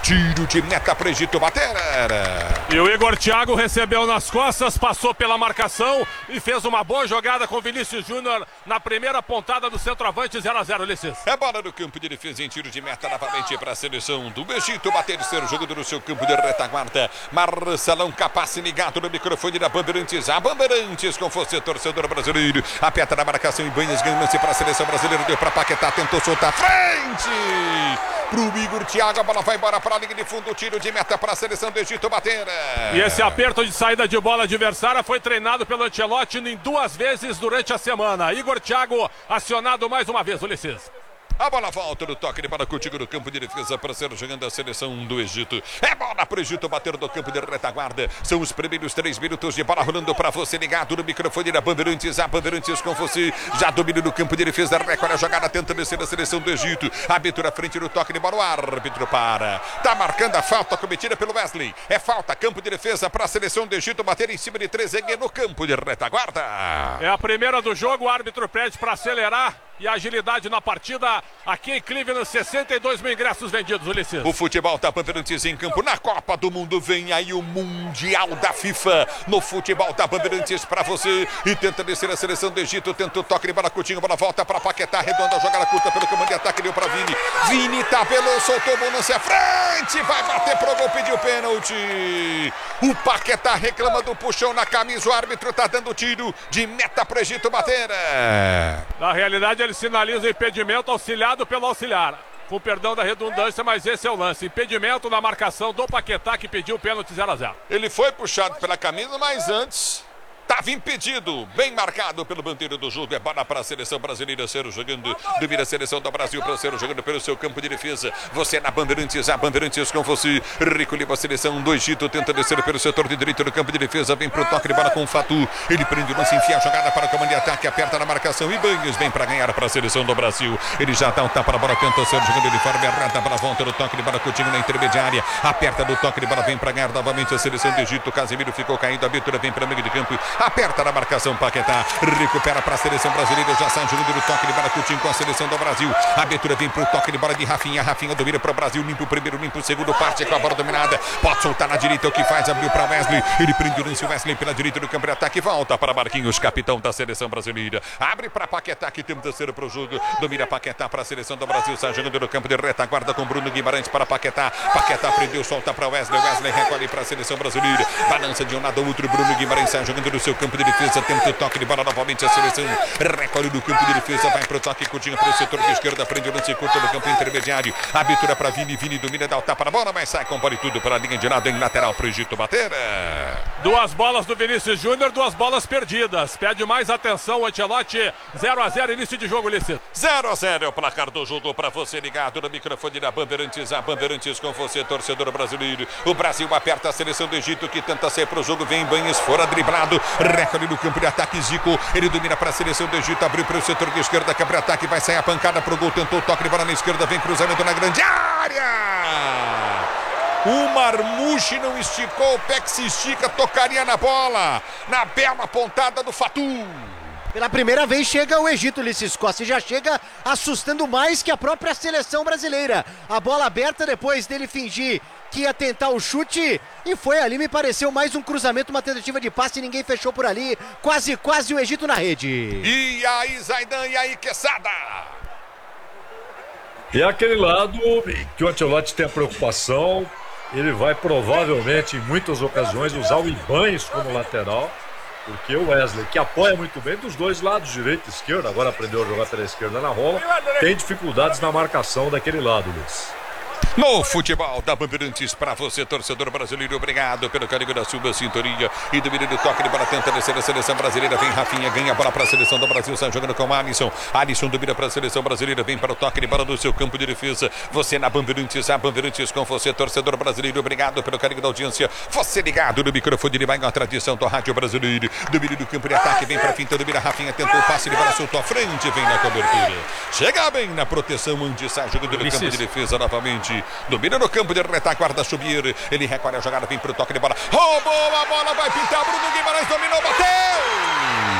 Tiro de meta para Egito bater. E o Igor Thiago recebeu nas costas, passou pela marcação e fez uma boa jogada com Vinícius Júnior na primeira pontada do centroavante. 0-0, Ulisses. É bola no campo de defesa em tiro de meta novamente para a seleção do Egito bater e ser jogando no seu campo de retaguarda. Marcelão Capaz ligado no microfone da Bandeirantes. A Bandeirantes com você, torcedor brasileiro. Aperta na marcação e Banhas ganhando-se para a seleção brasileira. Deu para Paquetá, tentou soltar frente pro Igor Thiago. A bola vai embora para a linha de fundo. Tiro de meta para a seleção do Egito bater. E esse aperto de saída de bola adversária foi treinado pelo Ancelotti em 2 vezes durante a semana. Igor Thiago acionado mais uma vez, Ulisses. A bola volta no toque de bola contigo no campo de defesa para ser jogando a seleção do Egito. É bola para o Egito bater no campo de retaguarda. São os primeiros 3 minutos de bola rolando para você ligado no microfone da Bandeirantes. A Bandeirantes com você. Já domina no campo de defesa. Recolhe a jogada tentando descer a seleção do Egito. Abertura à frente no toque de bola. O árbitro para. Tá marcando a falta cometida pelo Wesley. É falta. Campo de defesa para a seleção do Egito bater em cima de Trezeguet no campo de retaguarda. É a primeira do jogo. O árbitro pede para acelerar. E agilidade na partida aqui em Cleveland, 62 mil ingressos vendidos, Ulisses. O futebol da Bandeirantes em campo na Copa do Mundo. Vem aí o Mundial da FIFA no futebol da Bandeirantes para você. E tenta descer a seleção do Egito. Tenta o toque de bola, Coutinho, bola volta para Paquetá. Redonda, jogada curta pelo comando de ataque, deu para Vini. Vini tabelou, soltou o lance à frente. Vai bater pro gol, pediu pênalti. O Paquetá reclama do puxão na camisa. O árbitro tá dando tiro de meta pro Egito bater. Na realidade, ele sinaliza o impedimento auxiliado pelo auxiliar. Com perdão da redundância, mas esse é o lance. Impedimento na marcação do Paquetá, que pediu o pênalti. 0-0. Ele foi puxado pela camisa, mas antes estava impedido. Bem marcado pelo bandeiro do jogo. É bola para a seleção brasileira ser jogando. Domina a seleção do Brasil para ser jogando pelo seu campo de defesa. Você na Bandeirantes, a Bandeirantes com você. Recolheu a seleção do Egito. Tenta descer pelo setor de direito do campo de defesa. Vem pro toque de bola com o Fatu. Ele prende o lance, enfia a jogada para o comando de ataque. Aperta na marcação. E Banhos vem para ganhar para a seleção do Brasil. Ele já dá um tapa na bola. Tenta ser jogando de forma errada. Para a volta do toque de bola. Coutinho na intermediária. Aperta do toque de bola. Vem para ganhar novamente a seleção do Egito. Casemiro ficou caindo. A abertura vem para o meio de campo. Aperta na marcação, Paquetá recupera para a seleção brasileira, já sai jogando no toque de bola, Coutinho com a seleção do Brasil. A abertura vem para o toque de bola de Rafinha. Rafinha domina para o Brasil, limpa o primeiro, limpa o segundo, parte com a bola dominada. Pode soltar na direita, o que faz, abriu para Wesley. Ele prende o lance, Wesley pela direita do campo de ataque, volta para Marquinhos, capitão da seleção brasileira. Abre para Paquetá, que tem o terceiro para o jogo. Domina Paquetá para a seleção do Brasil, sai jogando no campo de retaguarda com Bruno Guimarães para Paquetá. Paquetá prendeu, solta para Wesley. Wesley recolhe para a seleção brasileira. Balança de um lado ao outro, Bruno Guimarães sai jogando no seu campo de defesa, tenta o toque de bola novamente a seleção. Recolhe do campo de defesa, vai pro toque, Coutinho para o setor de esquerda, prende o lance curto no campo intermediário. Abertura para Vini, Vini domina, dá o tapa na bola, mas sai com bola e tudo para a linha de lado em lateral pro Egito bater. 2 bolas do Vinícius Júnior, 2 bolas perdidas. Pede mais atenção o Ancelotti. 0-0, início de jogo, Ulisses. 0-0 é o placar do jogo para você ligado no microfone da Bandeirantes. A Bandeirantes com você, torcedor brasileiro. O Brasil aperta a seleção do Egito, que tenta sair pro jogo, vem Banhas fora driblado, recolhe no campo de ataque, Zico, ele domina para a seleção do Egito, abriu para o setor de esquerda, quebra ataque, vai sair a pancada pro gol, tentou o toque de bola na esquerda, vem cruzamento na grande área. O Marmouche não esticou, o pé que se estica, tocaria na bola, na bela pontada do Fatu. Pela primeira vez chega o Egito, Ulisses Costa, e já chega assustando mais que a própria seleção brasileira. A bola aberta depois dele fingir que ia tentar o chute, e foi ali, me pareceu mais um cruzamento, uma tentativa de passe, ninguém fechou por ali, quase o Egito na rede. E aí, Zaidan, e aí, Quesada? E aquele lado que o Ancelotti tem a preocupação, ele vai provavelmente em muitas ocasiões usar o Ibañez como lateral, porque o Wesley, que apoia muito bem dos dois lados, direita e esquerda, agora aprendeu a jogar pela esquerda na rola, tem dificuldades na marcação daquele lado, Luiz. No futebol da Bandeirantes para você, torcedor brasileiro, obrigado pelo carinho da sua sintonia e do menino toque de bola, tenta descer a seleção brasileira, vem Rafinha, ganha a bola para a seleção do Brasil, sai jogando com o Alisson. Alisson domina para a seleção brasileira, vem para o toque de bola do seu campo de defesa. Você na Bandeirantes, a Bandeirantes com você, torcedor brasileiro, obrigado pelo carinho da audiência. Você ligado no microfone de Bainha, a tradição do rádio brasileiro. Domina do campo de ataque, vem para a finta, domina Rafinha, tentou o passe de bola, soltou à frente, vem na cobertura. Chega bem na proteção, onde sai jogando no campo de defesa novamente. Domina no campo de retaguarda, subir. Ele recolhe a jogada, vem pro toque de bola. Roubou a bola, vai pintar. Bruno Guimarães dominou, bateu!